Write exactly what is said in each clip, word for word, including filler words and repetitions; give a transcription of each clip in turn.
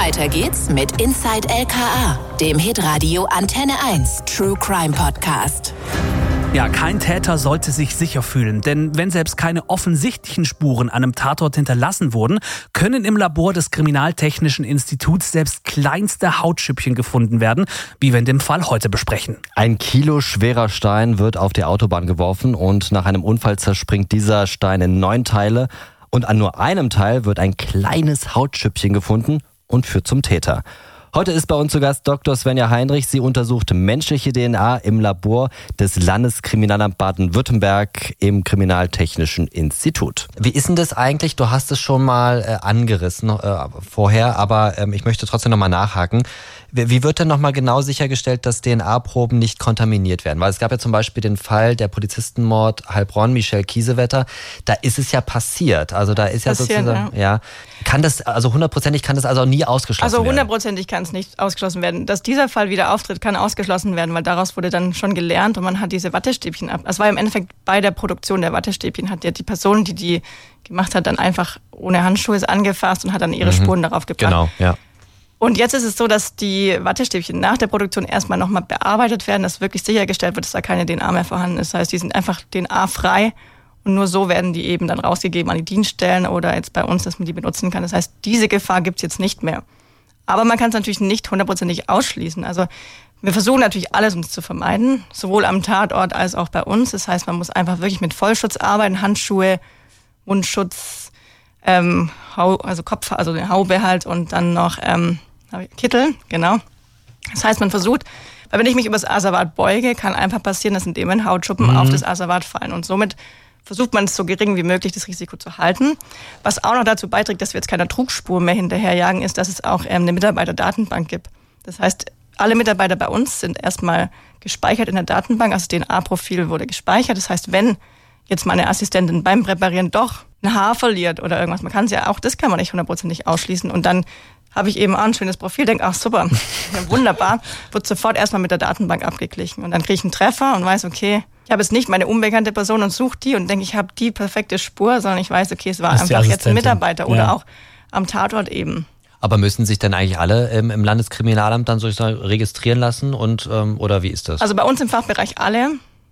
Weiter geht's mit Inside L K A, dem Hitradio Antenne eins True Crime Podcast. Ja, kein Täter sollte sich sicher fühlen, denn wenn selbst keine offensichtlichen Spuren an einem Tatort hinterlassen wurden, können im Labor des Kriminaltechnischen Instituts selbst kleinste Hautschüppchen gefunden werden, wie wir in dem Fall heute besprechen. Ein Kilo schwerer Stein wird auf die Autobahn geworfen und nach einem Unfall zerspringt dieser Stein in neun Teile und an nur einem Teil wird ein kleines Hautschüppchen gefunden und führt zum Täter. Heute ist bei uns zu Gast Doktor Svenja Heinrich. Sie untersucht menschliche D N A im Labor des Landeskriminalamts Baden-Württemberg im Kriminaltechnischen Institut. Wie ist denn das eigentlich? Du hast es schon mal äh, angerissen äh, vorher, aber ähm, ich möchte trotzdem nochmal nachhaken. Wie, wie wird denn nochmal genau sichergestellt, dass D N A-Proben nicht kontaminiert werden? Weil es gab ja zum Beispiel den Fall der Polizistenmord Heilbronn, Michelle Kiesewetter. Da ist es ja passiert. Also da ist ja Passieren, sozusagen, ja. ja. Kann das, also hundertprozentig kann das also nie ausgeschlossen also werden? Also hundertprozentig kann es nicht ausgeschlossen werden. Dass dieser Fall wieder auftritt, kann ausgeschlossen werden, weil daraus wurde dann schon gelernt und man hat diese Wattestäbchen ab. Es war im Endeffekt bei der Produktion der Wattestäbchen, hat ja die Person, die die gemacht hat, dann einfach ohne Handschuhe angefasst und hat dann ihre mhm. Spuren darauf gebracht. Genau, ja. Und jetzt ist es so, dass die Wattestäbchen nach der Produktion erstmal nochmal bearbeitet werden, dass wirklich sichergestellt wird, dass da keine D N A mehr vorhanden ist. Das heißt, die sind einfach D N A-frei und nur so werden die eben dann rausgegeben an die Dienststellen oder jetzt bei uns, dass man die benutzen kann. Das heißt, diese Gefahr gibt's jetzt nicht mehr. Aber man kann es natürlich nicht hundertprozentig ausschließen. Also wir versuchen natürlich alles, um es zu vermeiden, sowohl am Tatort als auch bei uns. Das heißt, man muss einfach wirklich mit Vollschutz arbeiten, Handschuhe, Mundschutz, ähm, Hau, also Kopf, also den Haube halt und dann noch ähm, Kittel, genau. Das heißt, man versucht, weil wenn ich mich über das Asservat beuge, kann einfach passieren, dass in dem ein Hautschuppen mhm. auf das Asservat fallen. Und somit versucht man es so gering wie möglich, das Risiko zu halten. Was auch noch dazu beiträgt, dass wir jetzt keiner Trugspur mehr hinterherjagen, ist, dass es auch ähm, eine Mitarbeiterdatenbank gibt. Das heißt, alle Mitarbeiter bei uns sind erstmal gespeichert in der Datenbank, also das D N A-Profil wurde gespeichert. Das heißt, wenn jetzt meine Assistentin beim Präparieren doch ein Haar verliert oder irgendwas, man kann es ja auch, das kann man nicht hundertprozentig ausschließen und dann habe ich eben auch ein schönes Profil, denke, ach super, ja, wunderbar, wird sofort erstmal mit der Datenbank abgeglichen und dann kriege ich einen Treffer und weiß, okay, ich habe jetzt nicht meine unbekannte Person und suche die und denke, ich habe die perfekte Spur, sondern ich weiß, okay, es war einfach jetzt ein Mitarbeiter ja. oder auch am Tatort eben. Aber müssen sich dann eigentlich alle ähm, im Landeskriminalamt dann sozusagen registrieren lassen und ähm, oder wie ist das? Also bei uns im Fachbereich alle.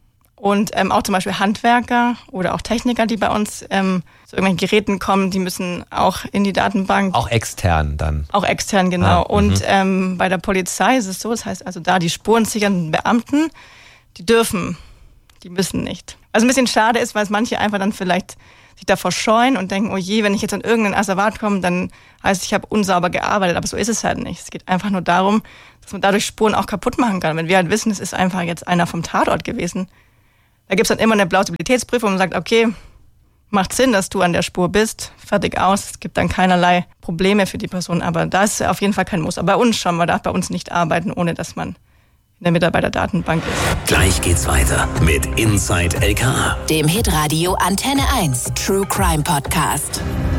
Und ähm, auch zum Beispiel Handwerker oder auch Techniker, die bei uns ähm, zu irgendwelchen Geräten kommen, die müssen auch in die Datenbank. Auch extern dann? Auch extern, genau. Ah, und ähm, bei der Polizei ist es so, das heißt also da die spurensichernden Beamten, die dürfen, die müssen nicht. Was ein bisschen schade ist, weil es manche einfach dann vielleicht sich davor scheuen und denken, oh je, wenn ich jetzt an irgendein Asservat komme, dann heißt es, ich habe unsauber gearbeitet. Aber so ist es halt nicht. Es geht einfach nur darum, dass man dadurch Spuren auch kaputt machen kann. Wenn wir halt wissen, es ist einfach jetzt einer vom Tatort gewesen, da gibt's dann immer eine Plausibilitätsprüfung und sagt, okay, macht Sinn, dass du an der Spur bist, fertig aus. Es gibt dann keinerlei Probleme für die Person, aber da ist auf jeden Fall kein Muss. Aber bei uns schon, man darf bei uns nicht arbeiten, ohne dass man in der Mitarbeiterdatenbank ist. Gleich geht's weiter mit Inside L K A, dem Hitradio Antenne eins True Crime Podcast.